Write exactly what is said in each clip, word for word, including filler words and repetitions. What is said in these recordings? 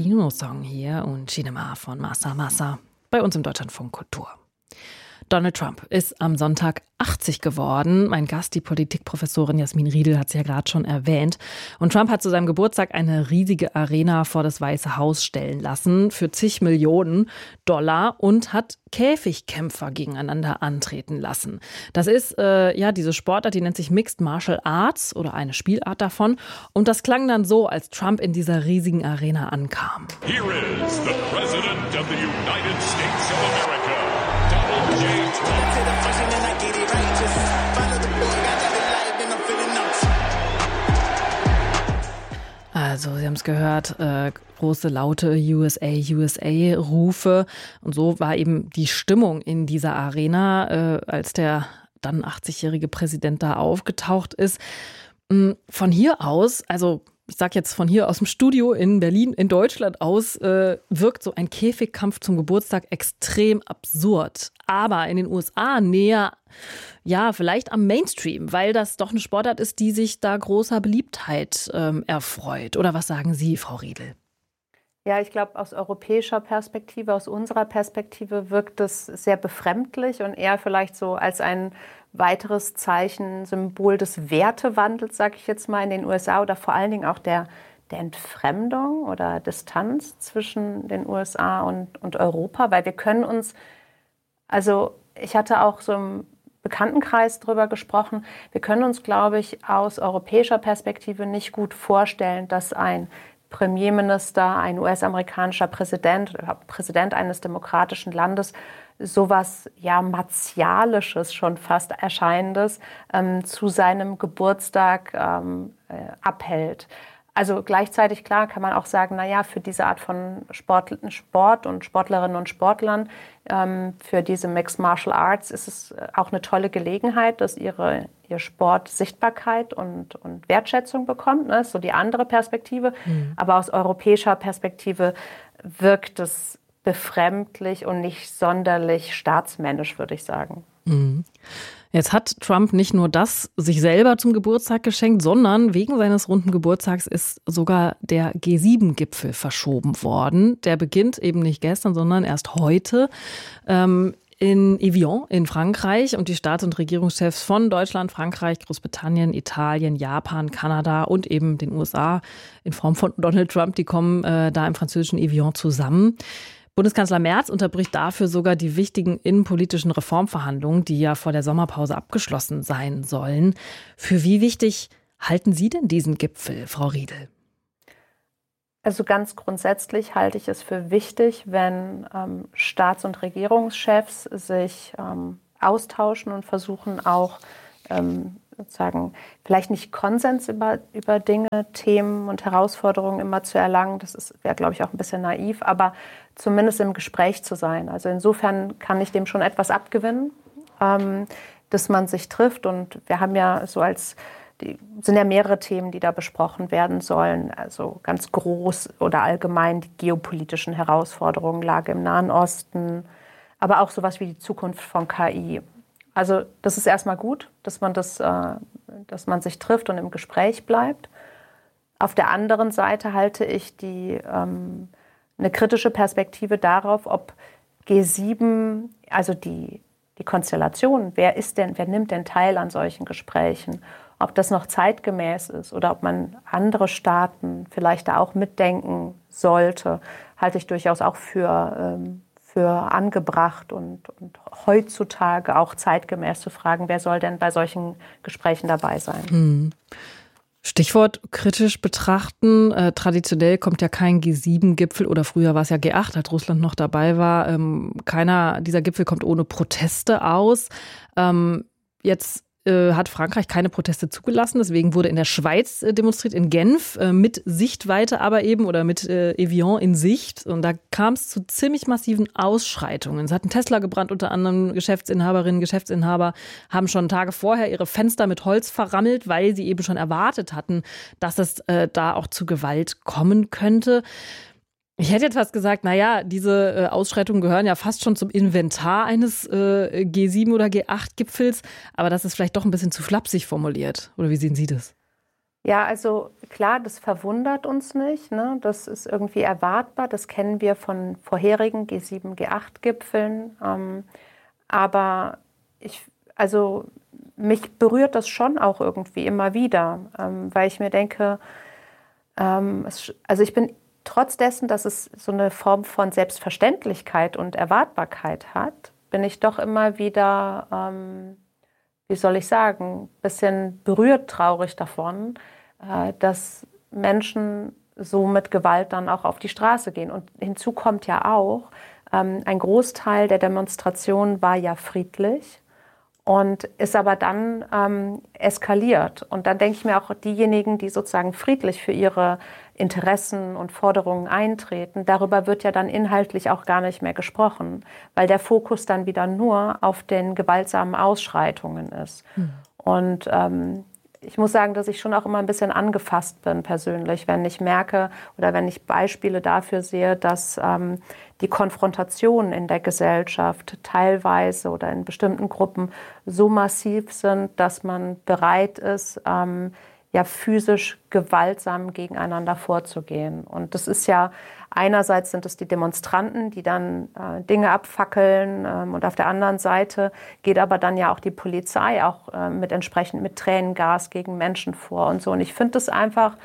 Kinosong hier und Cinema von Massa Massa bei uns im Deutschlandfunk Kultur. Donald Trump ist am Sonntag achtzig geworden. Mein Gast, die Politikprofessorin Jasmin Riedel, hat sie ja gerade schon erwähnt. Und Trump hat zu seinem Geburtstag eine riesige Arena vor das Weiße Haus stellen lassen für zig Millionen Dollar und hat Käfigkämpfer gegeneinander antreten lassen. Das ist äh, ja diese Sportart, die nennt sich Mixed Martial Arts oder eine Spielart davon. Und das klang dann so, als Trump in dieser riesigen Arena ankam. Here is the President of the United States of America, Donald J. Trump. Also, Sie haben es gehört, äh, große, laute U S A, U S A-Rufe. Und so war eben die Stimmung in dieser Arena, äh, als der dann achtzigjährige Präsident da aufgetaucht ist. Von hier aus, also ich sage jetzt von hier aus dem Studio in Berlin, in Deutschland aus, äh, wirkt so ein Käfigkampf zum Geburtstag extrem absurd. Aber in den U S A näher, ja, vielleicht am Mainstream, weil das doch eine Sportart ist, die sich da großer Beliebtheit ähm, erfreut. Oder was sagen Sie, Frau Riedel? Ja, ich glaube, aus europäischer Perspektive, aus unserer Perspektive wirkt es sehr befremdlich und eher vielleicht so als ein weiteres Zeichen, Symbol des Wertewandels, sage ich jetzt mal, in den U S A oder vor allen Dingen auch der, der Entfremdung oder Distanz zwischen den U S A und, und Europa, weil wir können uns, also ich hatte auch so im Bekanntenkreis drüber gesprochen, wir können uns, glaube ich, aus europäischer Perspektive nicht gut vorstellen, dass ein Premierminister, ein U S-amerikanischer Präsident, Präsident eines demokratischen Landes, sowas ja Martialisches schon fast Erscheinendes ähm, zu seinem Geburtstag ähm, äh, abhält. Also gleichzeitig, klar, kann man auch sagen, naja, für diese Art von Sport, Sport und Sportlerinnen und Sportlern, ähm, für diese Mixed Martial Arts ist es auch eine tolle Gelegenheit, dass ihre, ihr Sport Sichtbarkeit und, und Wertschätzung bekommt. Ne? Das ist so die andere Perspektive. Mhm. Aber aus europäischer Perspektive wirkt es befremdlich und nicht sonderlich staatsmännisch, würde ich sagen. Mhm. Jetzt hat Trump nicht nur das sich selber zum Geburtstag geschenkt, sondern wegen seines runden Geburtstags ist sogar der G sieben Gipfel verschoben worden. Der beginnt eben nicht gestern, sondern erst heute ähm, in Evian in Frankreich. Und die Staats- und Regierungschefs von Deutschland, Frankreich, Großbritannien, Italien, Japan, Kanada und eben den U S A in Form von Donald Trump, die kommen äh, da im französischen Evian zusammen. Bundeskanzler Merz unterbricht dafür sogar die wichtigen innenpolitischen Reformverhandlungen, die ja vor der Sommerpause abgeschlossen sein sollen. Für wie wichtig halten Sie denn diesen Gipfel, Frau Riedel? Also ganz grundsätzlich halte ich es für wichtig, wenn ähm, Staats- und Regierungschefs sich ähm, austauschen und versuchen auch ähm, sozusagen vielleicht nicht Konsens über, über Dinge, Themen und Herausforderungen immer zu erlangen. Das wäre, glaube ich, auch ein bisschen naiv, aber zumindest im Gespräch zu sein. Also insofern kann ich dem schon etwas abgewinnen, ähm, dass man sich trifft. Und wir haben ja so als, die sind ja mehrere Themen, die da besprochen werden sollen. Also ganz groß oder allgemein die geopolitischen Herausforderungen, Lage im Nahen Osten, aber auch sowas wie die Zukunft von K I. Also das ist erstmal gut, dass man, das, äh, dass man sich trifft und im Gespräch bleibt. Auf der anderen Seite halte ich die, ähm, eine kritische Perspektive darauf, ob G sieben, also die, die Konstellation, wer ist denn, wer nimmt denn teil an solchen Gesprächen, ob das noch zeitgemäß ist oder ob man andere Staaten vielleicht da auch mitdenken sollte, halte ich durchaus auch für ähm, für angebracht und, und heutzutage auch zeitgemäß zu fragen, wer soll denn bei solchen Gesprächen dabei sein? Hm. Stichwort kritisch betrachten. Äh, traditionell kommt ja kein G sieben Gipfel oder früher war es ja G acht, als Russland noch dabei war. Ähm, keiner dieser Gipfel kommt ohne Proteste aus. Ähm, jetzt hat Frankreich keine Proteste zugelassen. Deswegen wurde in der Schweiz demonstriert, in Genf, mit Sichtweite aber eben oder mit Evian in Sicht. Und da kam es zu ziemlich massiven Ausschreitungen. Es hat ein Tesla gebrannt, unter anderem Geschäftsinhaberinnen, Geschäftsinhaber haben schon Tage vorher ihre Fenster mit Holz verrammelt, weil sie eben schon erwartet hatten, dass es äh, da auch zu Gewalt kommen könnte. Ich hätte jetzt fast gesagt, naja, diese äh, Ausschreitungen gehören ja fast schon zum Inventar eines äh, G sieben oder G acht Gipfels, aber das ist vielleicht doch ein bisschen zu flapsig formuliert. Oder wie sehen Sie das? Ja, also klar, das verwundert uns nicht, ne? Das ist irgendwie erwartbar. Das kennen wir von vorherigen G sieben, G acht-Gipfeln. Ähm, aber ich, also mich berührt das schon auch irgendwie immer wieder, ähm, weil ich mir denke, ähm, es, also ich bin trotz dessen, dass es so eine Form von Selbstverständlichkeit und Erwartbarkeit hat, bin ich doch immer wieder, ähm, wie soll ich sagen, ein bisschen berührt, traurig davon, äh, dass Menschen so mit Gewalt dann auch auf die Straße gehen. Und hinzu kommt ja auch, ähm, ein Großteil der Demonstrationen war ja friedlich und ist aber dann ähm, eskaliert. Und dann denke ich mir auch, diejenigen, die sozusagen friedlich für ihre Interessen und Forderungen eintreten, darüber wird ja dann inhaltlich auch gar nicht mehr gesprochen, weil der Fokus dann wieder nur auf den gewaltsamen Ausschreitungen ist. Hm. Und ähm, ich muss sagen, dass ich schon auch immer ein bisschen angefasst bin persönlich, wenn ich merke oder wenn ich Beispiele dafür sehe, dass ähm, die Konfrontationen in der Gesellschaft teilweise oder in bestimmten Gruppen so massiv sind, dass man bereit ist, ähm, ja physisch gewaltsam gegeneinander vorzugehen. Und das ist ja, einerseits sind es die Demonstranten, die dann äh, Dinge abfackeln, ähm, und auf der anderen Seite geht aber dann ja auch die Polizei auch äh, mit entsprechend mit Tränengas gegen Menschen vor und so. Und ich finde das einfach,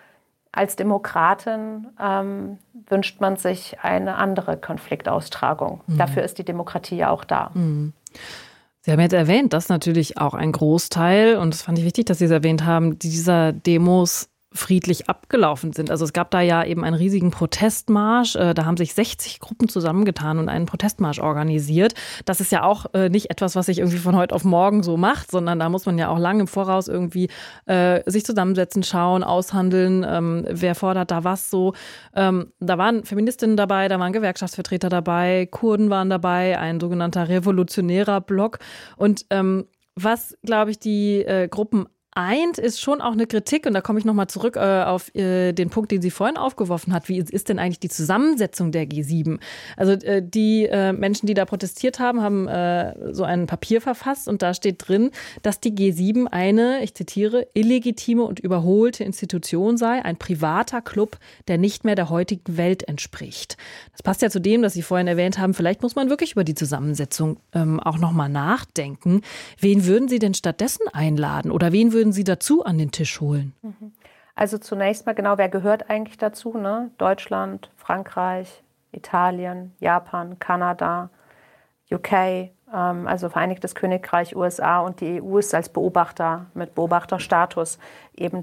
als Demokratin ähm, wünscht man sich eine andere Konfliktaustragung. Mhm. Dafür ist die Demokratie ja auch da. Mhm. Sie haben jetzt erwähnt, dass natürlich auch ein Großteil, und das fand ich wichtig, dass Sie es erwähnt haben, dieser Demos friedlich abgelaufen sind. Also es gab da ja eben einen riesigen Protestmarsch. Da haben sich sechzig Gruppen zusammengetan und einen Protestmarsch organisiert. Das ist ja auch nicht etwas, was sich irgendwie von heute auf morgen so macht, sondern da muss man ja auch lange im Voraus irgendwie äh, sich zusammensetzen, schauen, aushandeln, ähm, wer fordert da was so. Ähm, da waren Feministinnen dabei, da waren Gewerkschaftsvertreter dabei, Kurden waren dabei, ein sogenannter revolutionärer Block. Und ähm, was, glaube ich, die äh, Gruppen eint, ist schon auch eine Kritik, und da komme ich nochmal zurück äh, auf äh, den Punkt, den sie vorhin aufgeworfen hat. Wie ist denn eigentlich die Zusammensetzung der G sieben? Also äh, die äh, Menschen, die da protestiert haben, haben äh, so ein Papier verfasst, und da steht drin, dass die G sieben eine, ich zitiere, illegitime und überholte Institution sei, ein privater Club, der nicht mehr der heutigen Welt entspricht. Das passt ja zu dem, dass Sie vorhin erwähnt haben, vielleicht muss man wirklich über die Zusammensetzung ähm, auch nochmal nachdenken. Wen würden Sie denn stattdessen einladen oder wen würden Sie dazu an den Tisch holen? Also zunächst mal genau, wer gehört eigentlich dazu? Ne? Deutschland, Frankreich, Italien, Japan, Kanada, U K, ähm, also Vereinigtes Königreich, U S A, und die E U ist als Beobachter mit Beobachterstatus eben